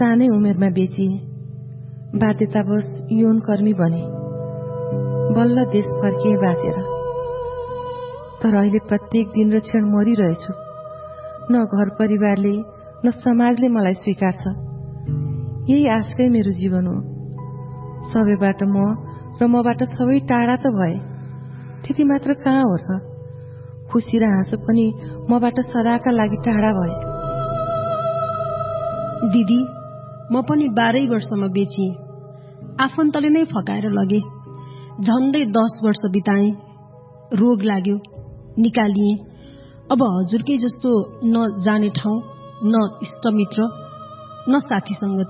सानै उमेरमा बेचिए। बाध्यतावश यौनकर्मी बने। बल्ल देश फर्किए बाँचेर। तर अहिले प्रत्येक दिन र क्षण मरिरहेछु। न घर परिवारले न समाजले मलाई स्वीकार्छ। यही आशकै मेरो जीवन हो। सबैबाट म र मबाट सबै टाढा त भए, त्यति मात्र कहाँ हो र? खुसी र हाँसो पनि मबाट सदाका लागि टाढा भए। दिदी, म पनि 12 वर्षमा बेचिएँ। आफन्तले नै फकाएर लगे। झन्डै 10 वर्ष बिताएँ। रोग लाग्यो, निकालिएँ। अब हजुरकै जस्तो न जाने ठाउँ, न इष्टमित्र, न साथी संगति।